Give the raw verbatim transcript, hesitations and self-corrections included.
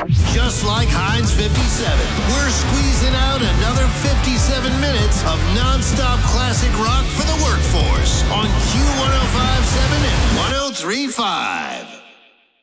Just like Heinz fifty-seven, we're squeezing out another fifty-seven minutes of nonstop classic rock for the workforce on Q one oh five point seven and one oh three point five.